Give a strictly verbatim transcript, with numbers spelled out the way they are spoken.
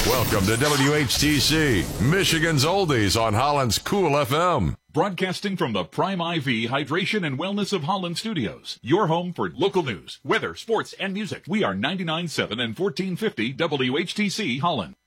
Welcome to W H T C, Michigan's Oldies on Holland's Cool F M. Broadcasting from the Prime I V Hydration and Wellness of Holland Studios. Your home for local news, weather, sports, and music. We are ninety-nine point seven and fourteen fifty W H T C Holland.